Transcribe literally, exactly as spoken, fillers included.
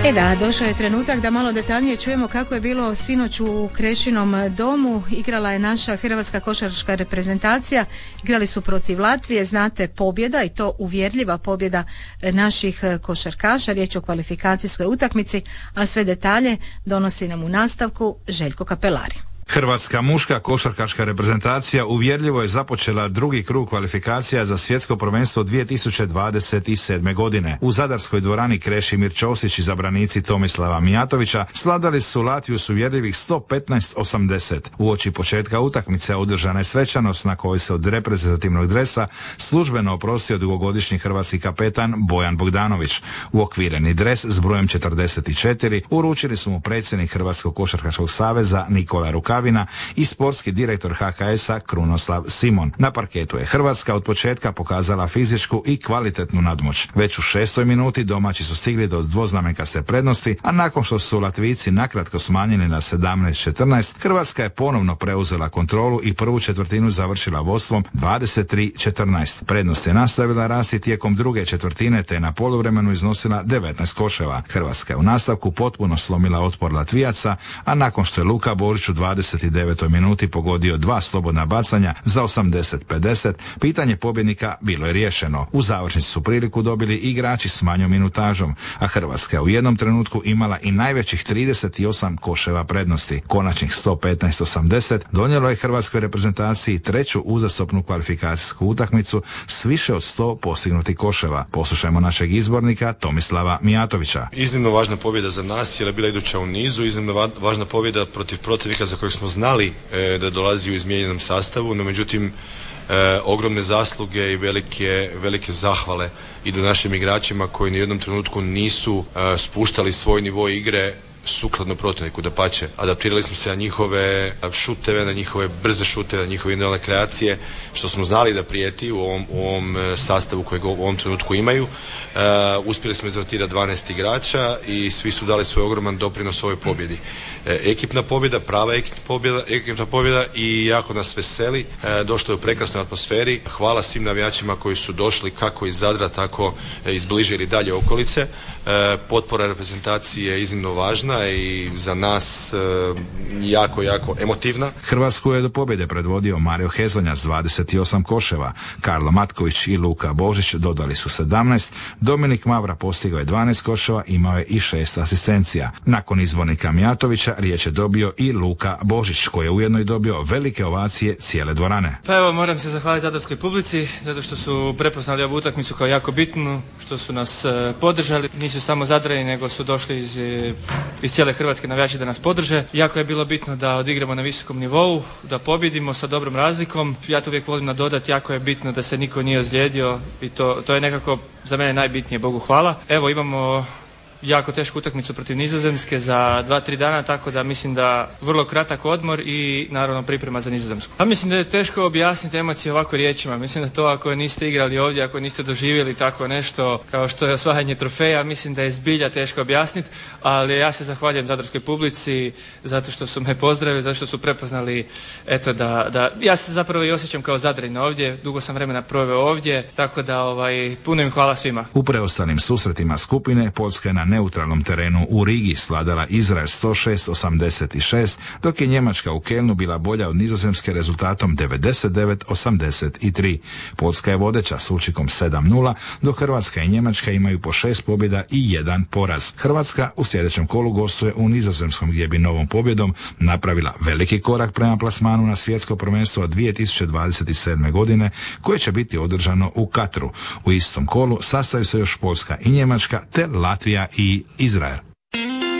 E da, došao je trenutak da malo detaljnije čujemo kako je bilo sinoć u Krešinom domu. Igrala je naša hrvatska košarkaška reprezentacija. Igrali su protiv Latvije, znate, pobjeda, i to uvjerljiva pobjeda naših košarkaša. Riječ o kvalifikacijskoj utakmici, a sve detalje donosi nam u nastavku Željko Kapelari. Hrvatska muška košarkaška reprezentacija uvjerljivo je započela drugi krug kvalifikacija za svjetsko prvenstvo dvije tisuće dvadeset sedme. godine. U zadarskoj dvorani Krešimir Ćosić i zabranici Tomislava Mijatovića sladali su Latviju s uvjerljivih sto petnaest osamdeset. Uoči početka utakmice održana je svečanost na kojoj se od reprezentativnog dresa službeno oprostio dugogodišnji hrvatski kapetan Bojan Bogdanović. Uokvireni dres s brojem četrdeset četiri uručili su mu predsjednik Hrvatskog košarkaškog saveza Nikola Ruka i sportski direktor H K S-a Krunoslav Simon. Na parketu je Hrvatska od početka pokazala fizičku i kvalitetnu nadmoć. Već u šestoj minuti domaći su stigli do dvoznamenkaste prednosti, a nakon što su Latvijci nakratko smanjeni na sedamnaest četrnaest, Hrvatska je ponovno preuzela kontrolu i prvu četvrtinu završila vodstvom dvadeset tri četrnaest. Prednost je nastavila rasti tijekom druge četvrtine te na poluvremenu iznosila devetnaest koševa. Hrvatska je u nastavku potpuno slomila otpor Latvijaca, a nakon što je Luka Božić u dvadeset devetoj minuti pogodio dva slobodna bacanja za osamdeset pedeset, pitanje pobjednika bilo je riješeno. U završnici su priliku dobili igrači s manjom minutažom, a Hrvatska je u jednom trenutku imala i najvećih trideset osam koševa prednosti. Konačnih sto petnaest osamdeset donijelo je hrvatskoj reprezentaciji treću uzastopnu kvalifikacijsku utakmicu s više od sto postignutih koševa. Poslušajmo našeg izbornika Tomislava Mijatovića. Iznimno važna pobjeda za nas jer je bila iduća u nizu, iznimno važna pobjeda protiv protivnika za kojeg smo znali e, da dolazi u izmijenjenom sastavu, no međutim e, ogromne zasluge i velike, velike zahvale idu našim igračima koji ni u jednom trenutku nisu e, spuštali svoj nivo igre sukladno protivniku. Dapače, adaptirali smo se na njihove šuteve, na njihove brze šuteve, na njihove individualne kreacije, što smo znali da prijeti u ovom, u ovom sastavu kojeg u ovom trenutku imaju. Uh, uspjeli smo izrotirati dvanaest igrača i svi su dali svoj ogroman doprinos ovoj pobjedi. E, ekipna pobjeda, prava ekipna pobjeda, ekipna pobjeda i jako nas veseli. E, došlo je u prekrasnoj atmosferi. Hvala svim navijačima koji su došli kako iz Zadra, tako iz bliže ili dalje okolice. E, potpora reprezentaciji je iznimno važna i za nas e, jako, jako emotivna. Hrvatsku je do pobjede predvodio Mario Hezonja s dvadeset osam koševa. Karlo Matković i Luka Božić dodali su sedamnaest. Dominik Mavra postigao je dvanaest koševa, imao je i šest asistencija. Nakon izbornika Mijatovića riječ je dobio i Luka Božić, koji je ujedno i dobio velike ovacije cijele dvorane. Pa evo, moram se zahvaliti zadarskoj publici zato što su prepoznali ovu utakmicu kao jako bitnu, što su nas e, podržali. Nisu samo Zadrani, nego su došli iz, e, iz cijele Hrvatske navijači da nas podrže. Jako je bilo bitno da odigramo na visokom nivou, da pobjedimo sa dobrom razlikom. Ja to uvijek volim nadodati, jako je bitno da se niko nije ozlijedio i to, to je nekako za mene najbitnije, Bogu hvala. Evo, imamo jako tešku utakmicu protiv Nizozemske za dva, tri dana, tako da mislim da vrlo kratak odmor i naravno priprema za Nizozemsku. A mislim da je teško objasniti emocije ovako riječima. Mislim da to ako niste igrali ovdje, ako niste doživjeli tako nešto kao što je osvajanje trofeja, mislim da je zbilja teško objasniti, ali ja se zahvaljujem zadarskoj publici zato što su me pozdravili, zato što su prepoznali, eto da, da ja se zapravo i osjećam kao Zadrin ovdje, dugo sam vremena proveo ovdje, tako da ovaj, puno im hvala svima. U preostalim susretima skupine Poljska je na neutralnom terenu u Rigi sladala Izrael sto šest osamdeset šest, dok je Njemačka u Kelnu bila bolja od Nizozemske rezultatom devedeset devet osamdeset tri. Poljska je vodeća s učikom sedam nula, dok Hrvatska i Njemačka imaju po šest pobjeda i jedan poraz. Hrvatska u sljedećem kolu gostuje u Nizozemskom, gdje bi novom pobjedom napravila veliki korak prema plasmanu na svjetsko prvenstvo dvije tisuće dvadeset sedme. godine, koje će biti održano u Katru. U istom kolu sastaju se još Poljska i Njemačka te Latvija i Izrael.